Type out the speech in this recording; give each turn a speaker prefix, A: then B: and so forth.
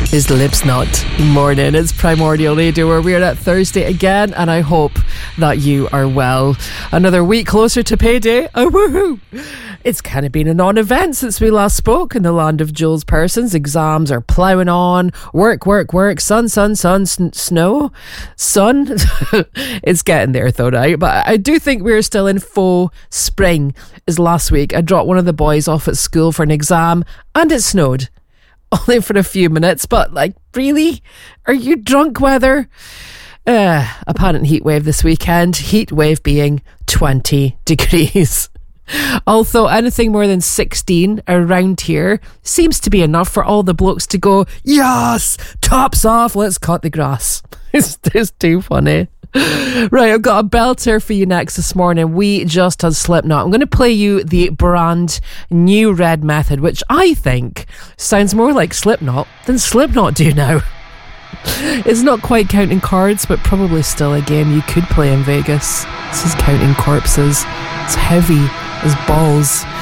A: is Lipsnot morning. It's Primordial Radio, where we're at Thursday again, and I hope that you are well. Another week closer to payday. Oh, woohoo! It's kind of been a non-event since we last spoke in the land of Jules Persons. Exams are ploughing on. Work. Sun, snow. Sun. It's getting there though, right? But I do think we're still in faux spring. As last week, I dropped one of the boys off at school for an exam, and it snowed. Only for a few minutes, but like, really? Are you drunk, weather? Apparent heat wave this weekend. Heat wave being 20 degrees. Although anything more than 16 around here seems to be enough for all the blokes to go, yes, tops off, let's cut the grass. It's too funny. Right, I've got a belter for you next this morning. We just had Slipknot. I'm going to play you the brand new Red Method, which I think sounds more like Slipknot than Slipknot do now. It's not quite Counting Cards, but probably still a game you could play in Vegas. This is Counting Corpses. It's heavy as balls.